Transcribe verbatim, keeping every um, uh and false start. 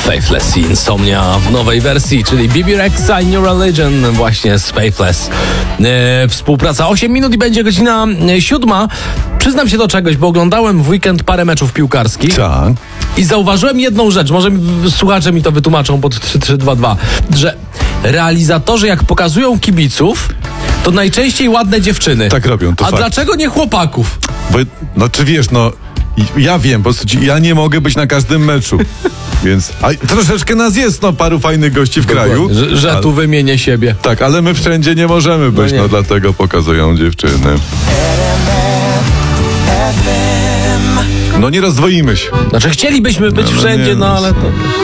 Faithless i Insomnia w nowej wersji, czyli B B Rexha i New Religion właśnie z Faithless. E, współpraca osiem minut i będzie godzina e, siódma. Przyznam się do czegoś, bo oglądałem w weekend parę meczów piłkarskich. Tak. I zauważyłem jedną rzecz, może mi- słuchacze mi to wytłumaczą pod trzy trzy dwa dwa, że realizatorzy jak pokazują kibiców, to najczęściej ładne dziewczyny. Tak robią, to A fakt. dlaczego nie chłopaków? Bo, no czy wiesz, no i- ja wiem, po prostu ci- ja nie mogę być na każdym meczu. Więc a troszeczkę nas jest, no paru fajnych gości w kraju. Że, że ale- tu wymienię siebie. Tak, ale my wszędzie nie możemy być, nie. no dlatego pokazują dziewczyny. No nie rozdwoimy się. Znaczy chcielibyśmy być No, no wszędzie, nie, no no. ale to...